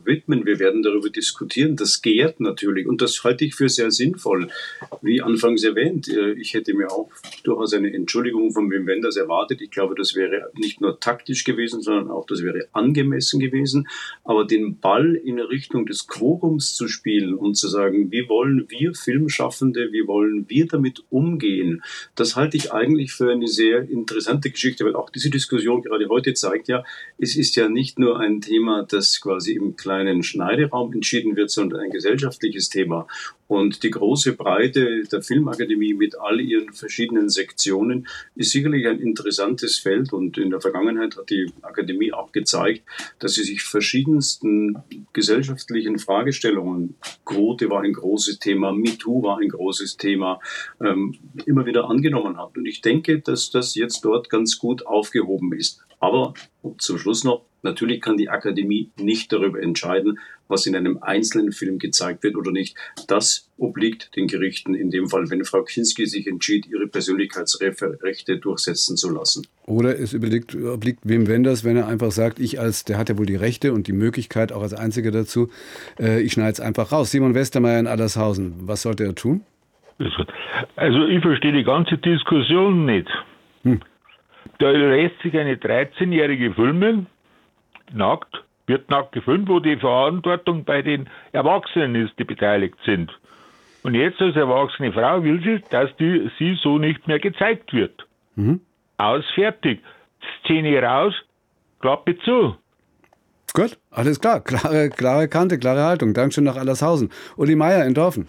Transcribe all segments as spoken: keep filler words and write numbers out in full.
widmen. Wir werden darüber diskutieren. Das gärt natürlich und das halte ich für sehr sinnvoll. Wie anfangs erwähnt, ich hätte mir auch durchaus eine Entschuldigung von Wim Wenders erwartet. Ich glaube, das wäre nicht nur taktisch gewesen, sondern auch das wäre angemessen gewesen. Aber den Ball in Richtung des Quorums zu spielen und zu sagen, wie wollen wir Filmschaffende, wie wollen wir damit umgehen, das halte ich eigentlich für eine sehr interessante Geschichte, weil auch diese Diskussion gerade heute zeigt ja, es ist ja nicht nur ein Thema, das quasi im kleinen Schneideraum entschieden wird, sondern ein gesellschaftliches Thema. Und die große Breite der Filmakademie mit all ihren verschiedenen Sektionen ist sicherlich ein interessantes Feld. Und in der Vergangenheit hat die Akademie auch gezeigt, dass sie sich verschiedensten gesellschaftlichen Fragestellungen, Quote war ein großes Thema, MeToo war ein großes Thema, ähm, immer wieder angenommen hat. Und ich denke, dass das jetzt dort ganz gut aufgehoben ist. Aber zum Schluss noch, natürlich kann die Akademie nicht darüber entscheiden, was in einem einzelnen Film gezeigt wird oder nicht. Das obliegt den Gerichten in dem Fall, wenn Frau Kinski sich entschied, ihre Persönlichkeitsrechte durchsetzen zu lassen. Oder es obliegt, obliegt Wim Wenders, wenn er einfach sagt, ich als, der hat ja wohl die Rechte und die Möglichkeit, auch als Einziger dazu, äh, ich schneide es einfach raus. Simon Westermeier in Allershausen, was sollte er tun? Also ich verstehe die ganze Diskussion nicht. Hm. Da lässt sich eine dreizehnjährige filmen, nackt, wird nackt gefilmt, wo die Verantwortung bei den Erwachsenen ist, die beteiligt sind. Und jetzt als erwachsene Frau will sie, dass die, sie so nicht mehr gezeigt wird. Mhm. Aus, fertig. Szene raus, Klappe zu. Gut, alles klar. Klare, klare Kante, klare Haltung. Dankeschön nach Allershausen. Uli Meier in Dorfen.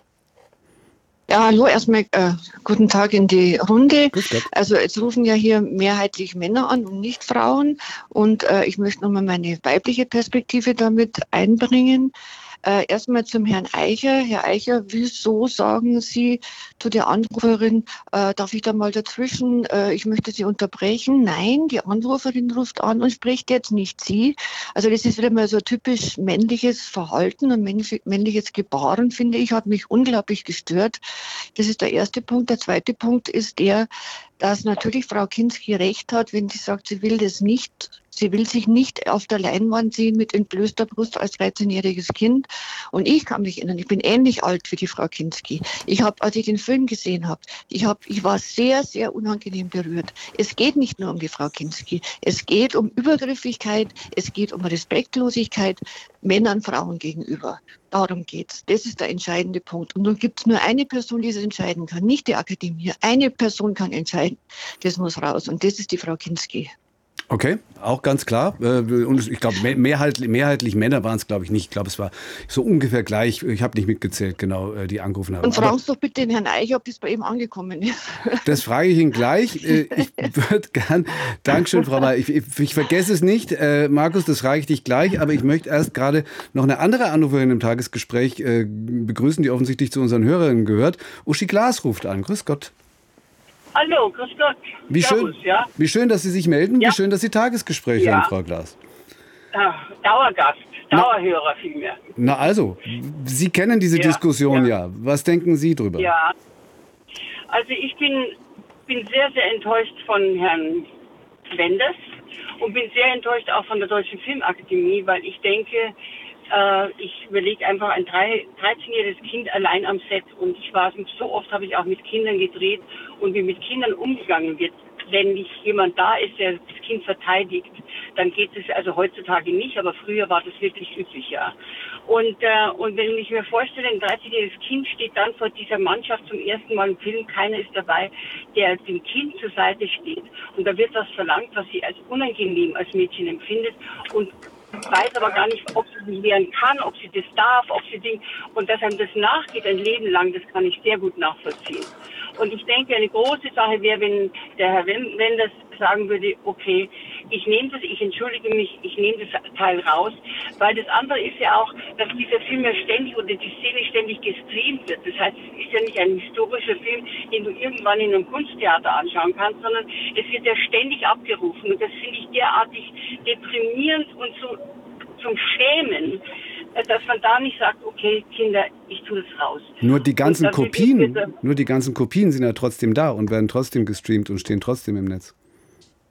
Ja, hallo, erstmal äh, guten Tag in die Runde. Also jetzt rufen ja hier mehrheitlich Männer an und nicht Frauen. Und äh, ich möchte nochmal meine weibliche Perspektive damit einbringen. Äh, erstmal zum Herrn Eicher. Herr Eicher, wieso sagen Sie zu der Anruferin, äh, darf ich da mal dazwischen, äh, ich möchte Sie unterbrechen? Nein, die Anruferin ruft an und spricht jetzt nicht Sie. Also das ist wieder mal so typisch männliches Verhalten und männliches Gebaren, finde ich, hat mich unglaublich gestört. Das ist der erste Punkt. Der zweite Punkt ist der, dass natürlich Frau Kinski recht hat, wenn sie sagt, sie will das nicht, sie will sich nicht auf der Leinwand sehen mit entblößter Brust als dreizehnjähriges Kind. Und ich kann mich erinnern, ich bin ähnlich alt wie die Frau Kinski. Ich habe, als ich den Film gesehen habe, ich habe, ich war sehr, sehr unangenehm berührt. Es geht nicht nur um die Frau Kinski, es geht um Übergriffigkeit, es geht um Respektlosigkeit Männern, Frauen gegenüber. Darum geht's. Das ist der entscheidende Punkt. Und nun gibt es nur eine Person, die das entscheiden kann, nicht die Akademie. Eine Person kann entscheiden. Das muss raus. Und das ist die Frau Kinski. Okay, auch ganz klar. Und ich glaube, mehrheitlich, mehrheitlich Männer waren es, glaube ich, nicht. Ich glaube, es war so ungefähr gleich. Ich habe nicht mitgezählt, genau, die angerufen haben. Und fragen Sie doch bitte den Herrn Eich, ob das bei ihm angekommen ist. Das frage ich ihn gleich. Ich würde gern, Dankeschön, Frau May. Ich, ich, ich vergesse es nicht. Markus, das frage ich dich gleich. Aber ich möchte erst gerade noch eine andere Anruferin im Tagesgespräch begrüßen, die offensichtlich zu unseren Hörerinnen gehört. Uschi Glas ruft an. Grüß Gott. Hallo, grüß Gott. Wie schön, ja? Wie schön, dass Sie sich melden. Ja. Wie schön, dass Sie Tagesgespräch ja. hören, Frau Glas. Ja, Dauergast, Dauerhörer vielmehr. Na also, Sie kennen diese ja. Diskussion ja. ja. Was denken Sie drüber? Ja, also ich bin, bin sehr, sehr enttäuscht von Herrn Wenders und bin sehr enttäuscht auch von der Deutschen Filmakademie, weil ich denke, ich überlege einfach ein dreizehnjähriges Kind allein am Set und ich war so oft, habe ich auch mit Kindern gedreht und wie mit Kindern umgegangen wird. Wenn nicht jemand da ist, der das Kind verteidigt, dann geht es also heutzutage nicht, aber früher war das wirklich üblich, ja. Und, äh, und wenn ich mir vorstelle, ein dreizehnjähriges Kind steht dann vor dieser Mannschaft zum ersten Mal im Film, keiner ist dabei, der dem Kind zur Seite steht und da wird was verlangt, was sie als unangenehm als Mädchen empfindet und weiß aber gar nicht, ob sie sich wehren kann, ob sie das darf, ob sie Ding und dass einem das nachgeht ein Leben lang, das kann ich sehr gut nachvollziehen. Und ich denke, eine große Sache wäre, wenn der Herr Wenders sagen würde, okay, ich nehme das, ich entschuldige mich, ich nehme das Teil raus, weil das andere ist ja auch, dass dieser Film ja ständig oder die Szene ständig gestreamt wird. Das heißt, es ist ja nicht ein historischer Film, den du irgendwann in einem Kunsttheater anschauen kannst, sondern es wird ja ständig abgerufen und das finde ich derartig deprimierend und so zum Schämen, dass man da nicht sagt, okay, Kinder, ich tue das raus. Nur die ganzen Kopien, nur die ganzen Kopien sind ja trotzdem da und werden trotzdem gestreamt und stehen trotzdem im Netz.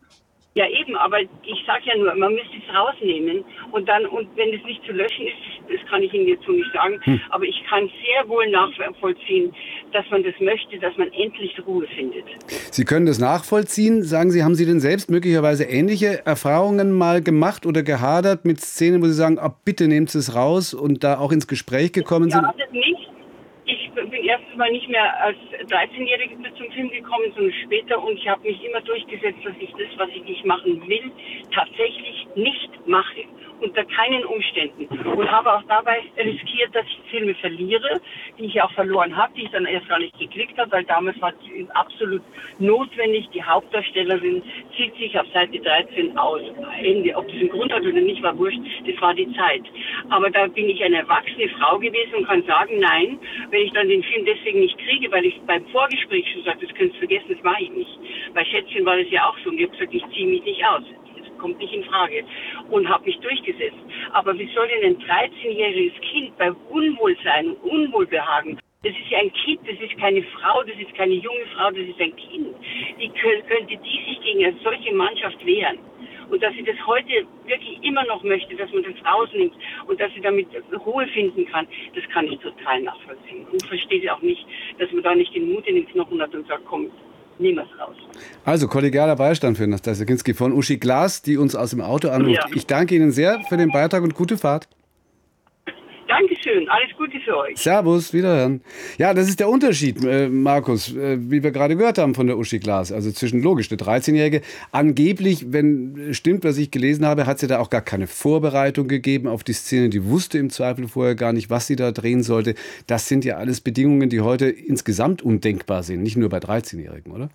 Ja eben, aber ich sage ja nur, man müsste es rausnehmen und dann, und wenn es nicht zu löschen ist, das kann ich Ihnen jetzt so nicht sagen, hm. aber ich kann sehr wohl nachvollziehen, dass man das möchte, dass man endlich Ruhe findet. Sie können das nachvollziehen. Sagen Sie, haben Sie denn selbst möglicherweise ähnliche Erfahrungen mal gemacht oder gehadert mit Szenen, wo Sie sagen, oh, bitte nehmt es raus und da auch ins Gespräch gekommen sind? Ja, das nicht. Ich bin erstes Mal nicht mehr als dreizehnjährige zum Film gekommen, sondern später, und ich habe mich immer durchgesetzt, dass ich das, was ich nicht machen will, tatsächlich nicht mache. Unter keinen Umständen. Und habe auch dabei riskiert, dass ich Filme verliere, die ich auch verloren habe, die ich dann erst gar nicht gekriegt habe, weil damals war es absolut notwendig. Die Hauptdarstellerin zieht sich auf Seite dreizehn aus. Ende. Ob das einen Grund hat oder nicht, war wurscht. Das war die Zeit. Aber da bin ich eine erwachsene Frau gewesen und kann sagen, nein, wenn ich dann den Film deswegen nicht kriege, weil ich beim Vorgespräch schon sagte, das könntest du vergessen, das mache ich nicht. Bei Schätzchen war das ja auch so. Und ich habe gesagt, ich ziehe mich nicht aus. Kommt nicht in Frage, und habe mich durchgesetzt. Aber wie soll denn ein dreizehnjähriges Kind bei Unwohlsein und Unwohlbehagen, das ist ja ein Kind, das ist keine Frau, das ist keine junge Frau, das ist ein Kind. Wie könnte die sich gegen eine solche Mannschaft wehren? Und dass sie das heute wirklich immer noch möchte, dass man das rausnimmt und dass sie damit Ruhe finden kann, das kann ich total nachvollziehen. Und verstehe auch nicht, dass man da nicht den Mut in den Knochen hat und sagt, komm, nehmen wir es raus. Also kollegialer Beistand für Nastassja Kinski von Uschi Glas, die uns aus dem Auto anruft. Ja. Ich danke Ihnen sehr für den Beitrag und gute Fahrt. Dankeschön, alles Gute für euch. Servus, wiederhören. Ja, das ist der Unterschied, äh, Markus, äh, wie wir gerade gehört haben von der Uschi Glas. Also zwischen, logisch, eine dreizehnjährige. Angeblich, wenn stimmt, was ich gelesen habe, hat sie da auch gar keine Vorbereitung gegeben auf die Szene. Die wusste im Zweifel vorher gar nicht, was sie da drehen sollte. Das sind ja alles Bedingungen, die heute insgesamt undenkbar sind, nicht nur bei dreizehnjährigen, oder?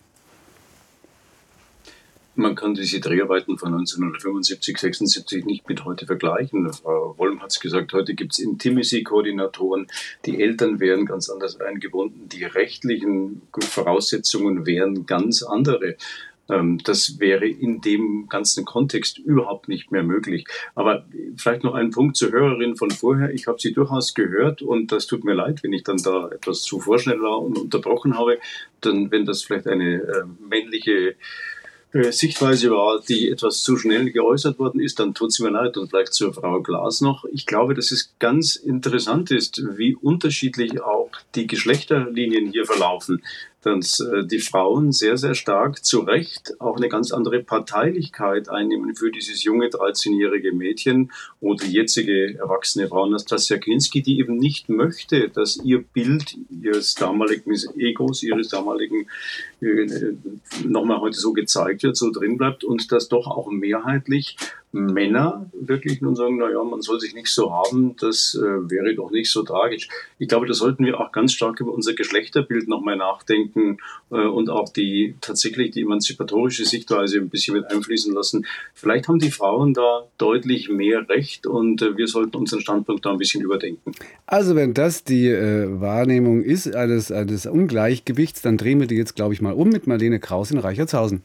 Man kann diese Dreharbeiten von neunzehnhundertfünfundsiebzig, sechsundsiebzig nicht mit heute vergleichen. Frau Wollm hat es gesagt, heute gibt es Intimacy-Koordinatoren. Die Eltern wären ganz anders eingebunden. Die rechtlichen Voraussetzungen wären ganz andere. Das wäre in dem ganzen Kontext überhaupt nicht mehr möglich. Aber vielleicht noch ein Punkt zur Hörerin von vorher. Ich habe sie durchaus gehört und das tut mir leid, wenn ich dann da etwas zu vorschnell war und unterbrochen habe. Dann, wenn das vielleicht eine äh, männliche Sichtweise war, die etwas zu schnell geäußert worden ist, dann tut es mir leid. Und vielleicht zur Frau Glas noch. Ich glaube, dass es ganz interessant ist, wie unterschiedlich auch die Geschlechterlinien hier verlaufen. Dass die Frauen sehr, sehr stark zu Recht auch eine ganz andere Parteilichkeit einnehmen für dieses junge dreizehnjährige Mädchen oder jetzige erwachsene Frau Nastassja Kinski, die eben nicht möchte, dass ihr Bild ihres damaligen Egos, ihres damaligen äh, nochmal heute so gezeigt wird, so drin bleibt und dass doch auch mehrheitlich Männer wirklich nun sagen, naja, man soll sich nicht so haben, das äh, wäre doch nicht so tragisch. Ich glaube, da sollten wir auch ganz stark über unser Geschlechterbild nochmal nachdenken äh, und auch die tatsächlich die emanzipatorische Sichtweise ein bisschen mit einfließen lassen. Vielleicht haben die Frauen da deutlich mehr Recht und äh, wir sollten unseren Standpunkt da ein bisschen überdenken. Also wenn das die äh, Wahrnehmung ist, eines, eines Ungleichgewichts, dann drehen wir die jetzt, glaube ich, mal um mit Marlene Kraus in Reichertshausen.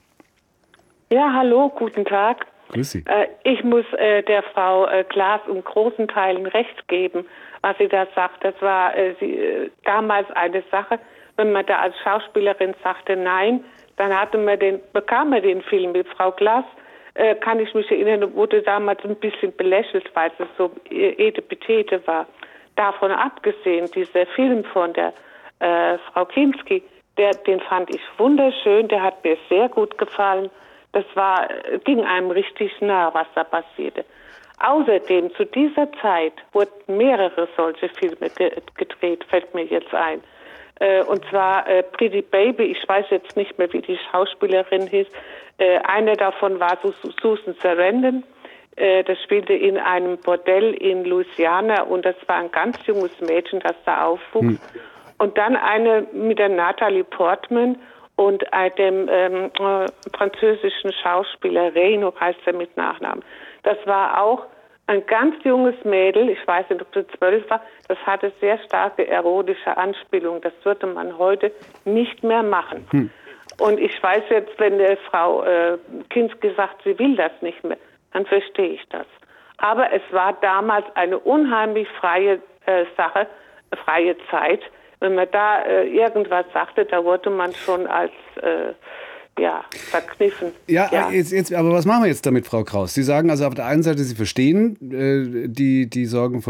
Ja, hallo, guten Tag. Grüß Sie. Äh, ich muss äh, der Frau äh, Glas in großen Teilen recht geben, was sie da sagt. Das war äh, sie, äh, damals eine Sache, wenn man da als Schauspielerin sagte nein, dann hatte man den, bekam man den Film mit Frau Glas. Äh, kann ich mich erinnern, wurde damals ein bisschen belächelt, weil es so Edepetete war. Davon abgesehen, dieser Film von der äh, Frau Kinski, der, den fand ich wunderschön, der hat mir sehr gut gefallen. Das war, ging einem richtig nah, was da passierte. Außerdem, zu dieser Zeit wurden mehrere solche Filme ge- gedreht, fällt mir jetzt ein. Äh, und zwar äh, Pretty Baby, ich weiß jetzt nicht mehr, wie die Schauspielerin hieß. Äh, eine davon war Susan Sarandon. Äh, das spielte in einem Bordell in Louisiana und das war ein ganz junges Mädchen, das da aufwuchs. Hm. Und dann eine mit der Natalie Portman und dem ähm, äh, französischen Schauspieler Reynaud heißt er mit Nachnamen. Das war auch ein ganz junges Mädel, ich weiß nicht, ob sie zwölf war, das hatte sehr starke erotische Anspielungen. Das würde man heute nicht mehr machen. Hm. Und ich weiß jetzt, wenn die Frau äh, Kinski sagt, sie will das nicht mehr, dann verstehe ich das. Aber es war damals eine unheimlich freie äh, Sache, freie Zeit. Wenn man da äh, irgendwas sagte, da wurde man schon als, äh, ja, verkniffen. Ja, ja. Jetzt, jetzt, aber was machen wir jetzt damit, Frau Kraus? Sie sagen also auf der einen Seite, Sie verstehen äh, die, die Sorgen von